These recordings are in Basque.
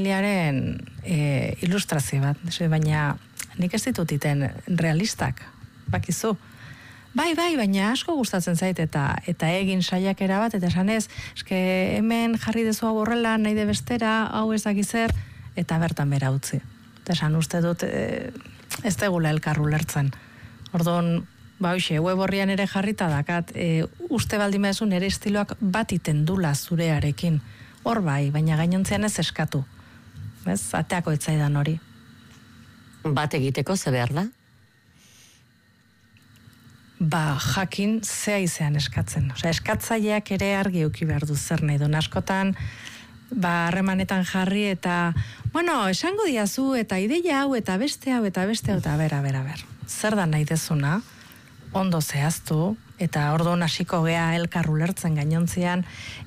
familiaren ilustrazio bat, baina nik ez ditut iten realistak, bakizu. Bai, baina asko gustatzen zait eta egin saiakera bat, eta esanez, eske hemen jarri dezu hau horrela, nahi de bestera, hau ez dakizer, eta bertan bera utzi. Eta esan uste dut, ez degula elkarru lertzen. Orduan, hoxe, web horrian ere jarrita dakat, uste baldin bezu nire estiloak bat iten dula zurearekin. Hor bai, baina gainontzean ez eskatu. Ez, ateako etzaidan hori. Bat egiteko ze behar da? Jakin zea izean eskatzen. Eskatzaileak ere argi euki behar du zer nahi duen. Askotan, harremanetan jarri eta, esango diazu eta ideia hau eta beste hau eta beste hau eta ber. Zer da nahi dezuna, ondo zehaztu, eta orduan hasiko gea elkarru lertzen gainontzean,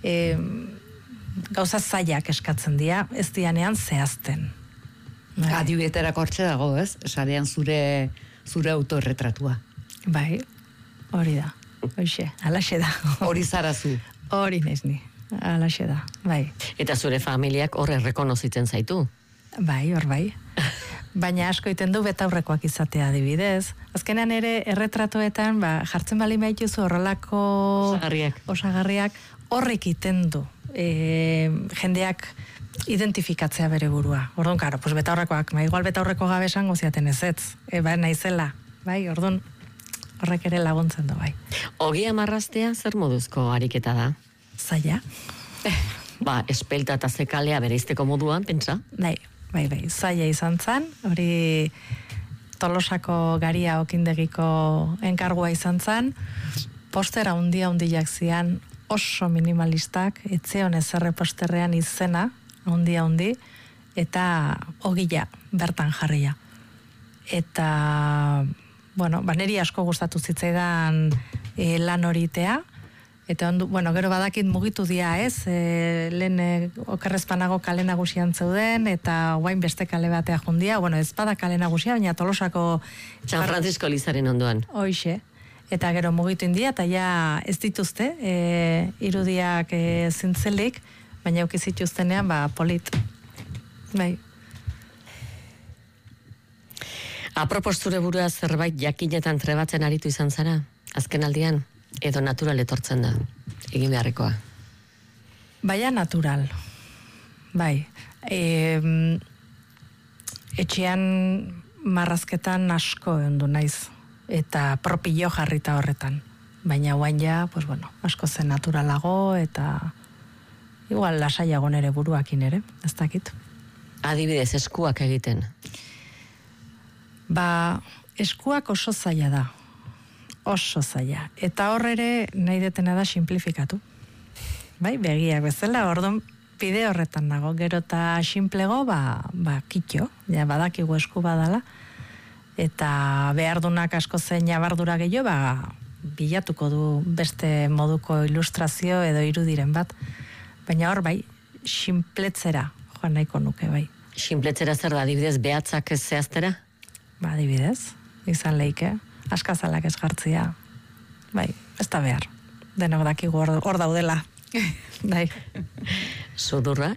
gauza zailak eskatzen dira, ez dianean zehazten. Adibieterako hortxe dago, ez? Sarean zure autorretratua. Bai, hori da. Hoxe, alaxe da. Hori zarazu. Hori naiz ni, alaxe da, bai. Eta zure familiak horre rekonozitzen zaitu? Bai, hor bai. Baina asko iten du betaurrekoak izatea adibidez. Azkenan ere erretratoetan, jartzen bali maituzu horrelako osagarriak horrek iten du. Jendeak identifikatzea bere burua. Orduan, karo, betaurrekoak, igual betaurreko gabe esango ziaten ezetz. Naizela, bai, orduan, horrek ere laguntzen du, bai. Ogia marraztea zer moduzko ariketa da? Zaila. Espelta eta zekalea bereizteko moduan, pentsa? Bai, zaila izan zen, hori Tolosako garia okindegiko enkargua izan zen, postera handiak zian, oso minimalistak, etzeon ezerre posterrean izena, handi, eta ogila bertan jarria. Eta, niri asko gustatu zitzaidan lan horitea, eta gero badakit mugitu dia ez, lehen okerrezpanago kale nagusian zeuden, eta guain beste kale batea jundia, ez bada kale nagusia, baina Tolosako... San Francisco Elizaren ondoan. Hoixe. Eta gero mugitu india, eta ja ez dituzte, irudiak zintzelik, baina eukizituztenean, polit. Bai. Apropos zure burua zerbait jakinetan trebatzen aritu izan zara, azken aldian, edo natural etortzen da, egin beharrekoa? Baina natural, bai. Etxean marrazketan asko ondu naiz, eta propio jarrita horretan. Baina guain ja, asko zen naturalago, eta igual lasaiago nere buruakin ere, ez dakit. Adibidez, eskuak egiten? Eskuak oso zaila da. Oso zaila. Eta hor ere nahi detena da simplifikatu. Bai, begiak bezala, orduan bide horretan nago. Gero eta simplego, kitxo. Ja, badakigu esku badala. Eta behardunak asko zein abardura gehiago, bilatuko du beste moduko ilustrazio edo irudiren bat. Baina hor, sinpletzera joan nahiko nuke, bai. Sinpletzera zer da, adibidez, behatzak ez zehaztera? Adibidez, izan leike. Askazalak ez jartzia. Bai, ez da behar. Denok dakigu hor daudela. Bai. Sudurra?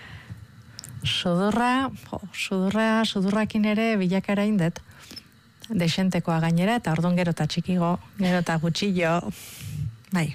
Sudurrakin ere bilakara indet. Desentekoa gainera, eta orduan gero eta txikigo, gero eta gutxillo. Bai,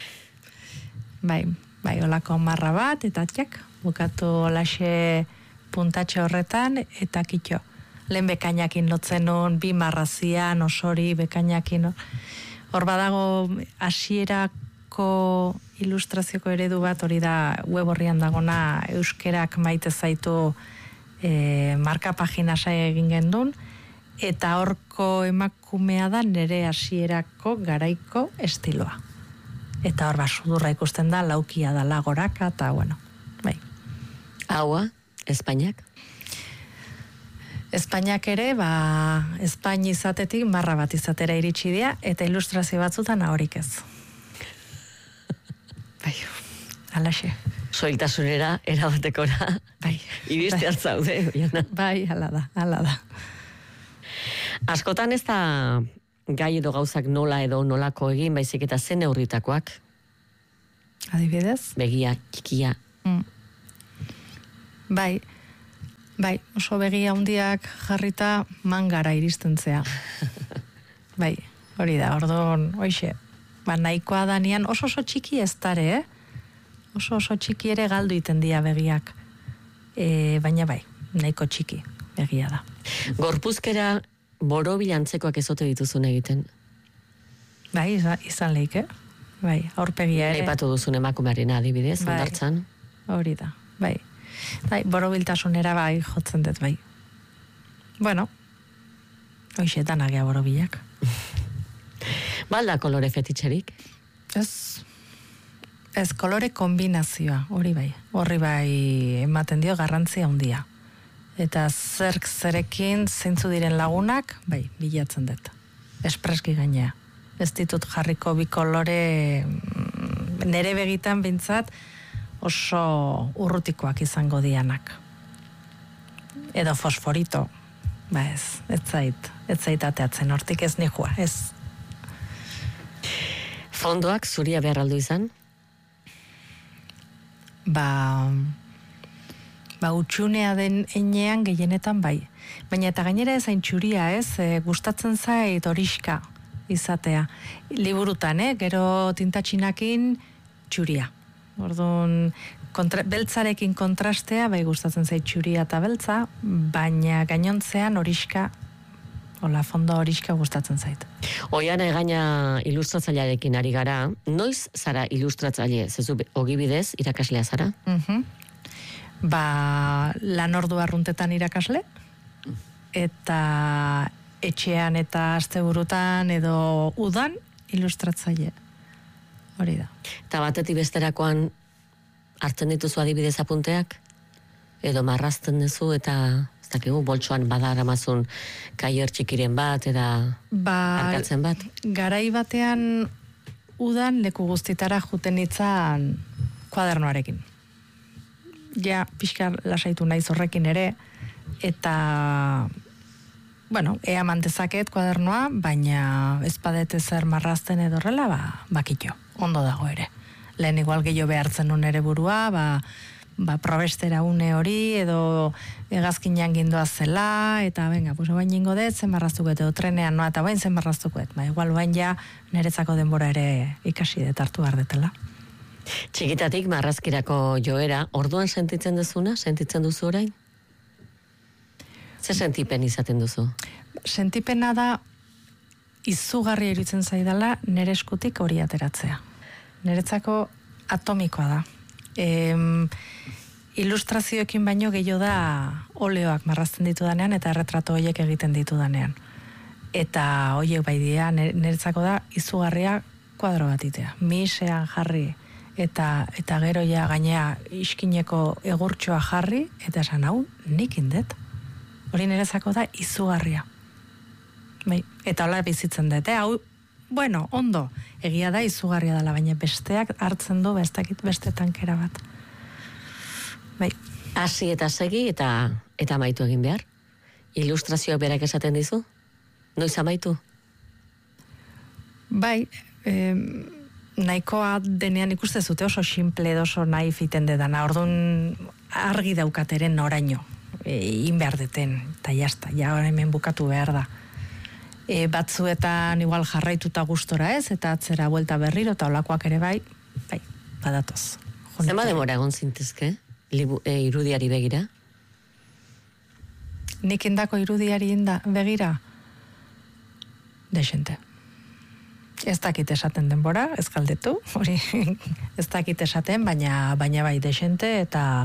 olako marra bat, eta txak, bukatu olaxe puntatxo horretan, eta kitxo. Lehen bekainakin lotzen nun, bi marrazian, osori bekainakin. Hor badago hasierako ilustrazioko eredu bat, hori da web horrian dagona euskerak maite zaitu marka pagina saia egin gendun, eta horko emakumea da nire hasierako garaiko estiloa. Eta hor sudurra ikusten da, laukia da lagoraka, eta bai. Haua, Espainiak? Espainiak ere, Espain izatetik marra bat izatera iritsi dira, eta ilustrazio batzutan ahorik ez. Bai, alaxe. Soiltasunera, erabatekora. Bai. Ibiste hartzaude. Bai, hala da. Askotan ez da gai edo gauzak nola edo nolako egin, baizik eta zen neurritakoak. Adibidez? Begia, txikia. Bai, Bai, oso begi handiak jarrita mangara iristen zea. Bai, hori da, orduan, hoixe, nahikoa danean oso txiki ez dare, oso txiki ere galdu iten dia begiak. Baina bai, nahiko txiki begia da. Gorpuzkera borobilantzekoak ezote dituzun egiten? Bai, izan leike. Bai, aurpegia ere. Aipatu duzun emakumearen adibidez, bai, ondartzan. Hori da, bai. Bai, borobiltasunera bai jotzen dut, bai. Bueno, hoxe danagea borobilak. Balda kolore fetitxerik? Ez kolore kombinazioa, hori bai. Horri bai ematen dio garrantzia handia. Eta zerekin zeintzu diren lagunak, bai, bilatzen dut. Espreski gainea. Ez ditut jarriko bi kolore nere begitan bintzat oso urrutikoak izango dianak. Edo fosforito. Ba ez zait ateatzen, hortik ez nihua, ez. Fondoak zuria behar aldu izan? Utxunea den enean gehienetan bai. Baina eta gainera ezain txuria, ez? Gustatzen zait horiska izatea. Liburutan, gero tintatxinakin txuria. Orduan, beltzarekin kontrastea, bai gustatzen zait txuria eta beltza, baina gainontzean horiska, fondo horiska gustatzen zait. Oian egaina ilustratzailearekin ari gara, noiz zara ilustratzaile? Zezu ogibidez irakaslea zara? Lan ordu arruntetan irakasle, eta etxean eta asteburutan edo udan ilustratzaile. Hori da. Eta batetik besterakoan hartzen dituzu adibidez apunteak? Edo marrazten duzu eta ez dakigu boltsoan badaramazun kaier txikiren bat eta arkatzen bat? Garai batean udan leku guztitara juten itzan kuadernoarekin. Ja, pixka lasaitu naiz horrekin ere, eta ea mantezaket kuadernoa, baina ez badete zer marrazten edorrela, bakitxo, ondo dago ere. Lehen igual gehiago behartzen nun ere burua, probestera une hori, edo egazkinean gindoa zela, eta venga, bain ingo dut, zen marraztuko edo trenean noa, eta bain zen marraztuko igual bain ja niretzako denbora ere ikasi dut hartu behar detela. Txikitatik marrazkirako joera, orduan sentitzen duzuna? Sentitzen duzu orain? Ze sentipen izaten duzu? Sentipena da izugarri iruditzen zaidala nere eskutik hori ateratzea. Niretzako atomikoa da. Ilustrazioekin baino gehiago da oleoak marrazten ditudanean eta erretrato horiek egiten ditudanean. Eta horiek bai dira, niretzako da izugarria kuadro bat itea. Misean jarri eta gero ja gainea iskineko egurtxoa jarri eta esan hau nik indet. Hori niretzako da izugarria. Bai, eta hola bizitzen dut, hau, ondo, egia da izugarria dela, baina besteak hartzen du beste tankera bat. Bai. Hasi eta segi eta amaitu egin behar? Ilustrazioak berak esaten dizu? Noiz amaitu? Bai, nahikoa denean ikuste zute oso simple oso nahi fiten dedana, orduan argi daukateren noraino, behar deten, eta jazta, ja hemen bukatu behar da. Batzuetan igual jarraituta gustora ez, eta atzera buelta berriro, eta olakoak ere bai, badatoz. Zema demora egon zintezke, irudiari begira? Nik indako irudiari begira? Desente. Ez dakit esaten denbora, ez galdetu, hori ez dakit esaten, baina bai desente, eta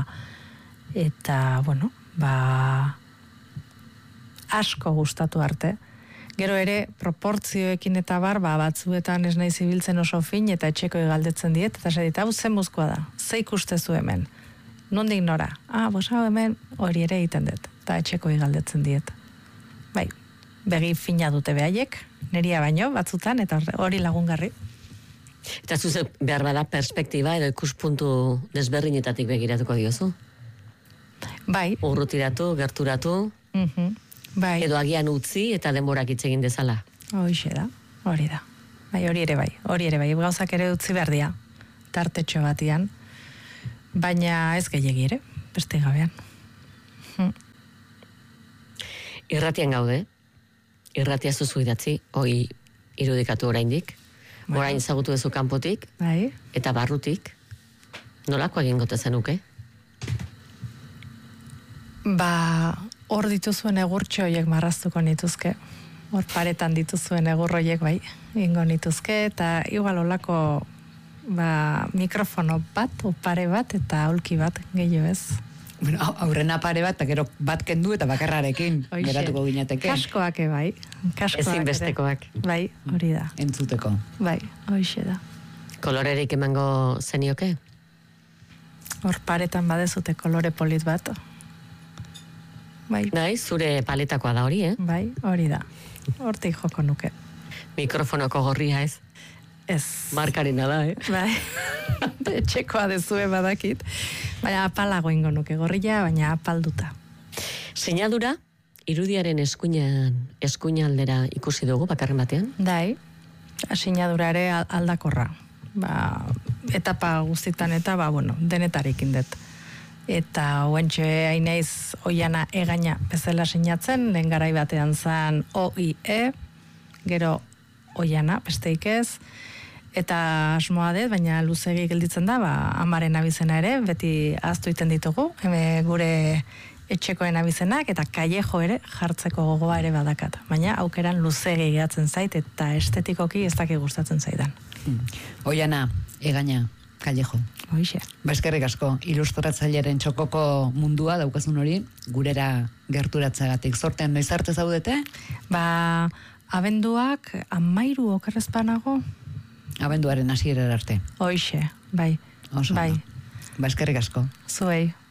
asko gustatu arte. Gero ere, proportzioekin eta batzuetan ez nahi zibiltzen oso fin, eta etxeko galdetzen diet, eta esatit, hau zen muzkoa da, ze ikustezu hemen, nondik nora, hau hemen hori ere egiten dut, eta etxeko galdetzen diet. Bai, begi fina dute behaiek, neria baino, batzutan, eta hori lagungarri. Eta zuze behar bada perspektiba edo ikuspuntu desberdinetatik begiratuko diozu? Bai. Urrutiratu, gerturatu, bai. Edo agian utzi eta denborak hitz egin dezala. Hoxe da, hori da. Bai, hori ere bai, gauzak ere utzi behar dia, tartetxo batian, baina ez gehiagi ere, beste gabean. Irratian gaude, irratia zuzu idatzi, hoi irudikatu oraindik, orain zagutu duzu kanpotik, bai. Eta barrutik, nolako egin gote zenuke? Hor dituzuen egurtxo horiek marraztuko nituzke. Hor paretan dituzuen egur horiek bai, ingo nituzke, eta igual olako mikrofono bat, pare bat, eta aulki bat, gehiago ez. Bueno, aurrena pare bat, eta gero bat kendu eta bakarrarekin geratuko ginateke. Kaskoak bai. Ezin bestekoak. Bai, hori da. Entzuteko. Bai, hoxe da. Kolorerik emango zenioke? Hor paretan badezute kolore polit bat. Bai. Nahi, zure paletakoa da hori, Bai, hori da. Hortik joko nuke. Mikrofonoko gorria ez? Ez. Markarena da, Bai. Etxekoa dezue badakit. Baina apalago ingo nuke gorria, baina apalduta. Sinadura, irudiaren eskuinaldera ikusi dugu bakarren batean? Dai, sinadura ere aldakorra. Etapa guztitan eta, denetarekin dut. Eta oentxe hainaiz oiana egaina bezala sinatzen, lehen garai batean zan OIE, gero oiana, besteik ez, eta asmoa dut, baina luzegi gelditzen da, amaren abizena ere, beti ahaztu iten ditugu, gure etxekoen abizenak, eta kallejo ere jartzeko gogoa ere badakat. Baina aukeran luzegi gehatzen zait, eta estetikoki ez daki gustatzen zaidan. Oiana, egaina, kallejo. Hoixe. Eskerrik asko, ilustratzailearen txokoko mundua daukazun hori, gurera gerturatzagatik. Zortean noiz arte zaudete? Abenduak 13 okerrezpanago. Abenduaren hasierara arte. Hoixe, bai. Oso. Bai. Eskerrik asko. Zuei.